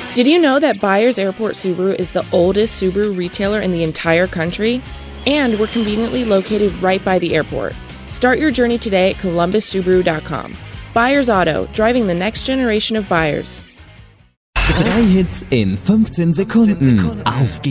Did you know that Byers Airport Subaru is the oldest Subaru retailer in the entire country? And we're conveniently located right by the airport. Start your journey today at columbussubaru.com. Byers Auto, driving the next generation of buyers. 3 Hits in 15 Sekunden. Auf geht's.